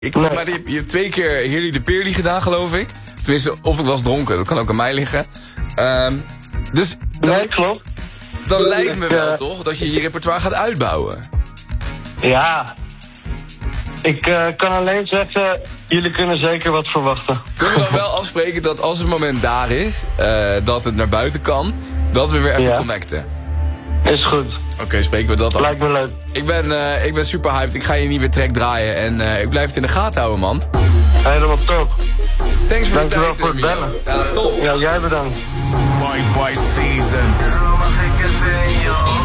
Maar je hebt 2 keer Heerly de Peerly gedaan, geloof ik. Tenminste, of ik was dronken, dat kan ook aan mij liggen. Dus Nee, klopt. dan lijkt me wel toch dat je repertoire gaat uitbouwen. Ja. Ik kan alleen zeggen, jullie kunnen zeker wat verwachten. Kunnen we dan wel afspreken dat als het moment daar is, dat het naar buiten kan, dat we weer even connecten? Is goed. Oké, spreken we dat af. Lijkt me leuk. Ik ben super hyped, ik ga je niet weer track draaien en ik blijf het in de gaten houden, man. Helemaal top. Thanks voor de tijd. Dankjewel voor het bellen. Ja, top. Ja, jij bedankt. White Boy Season.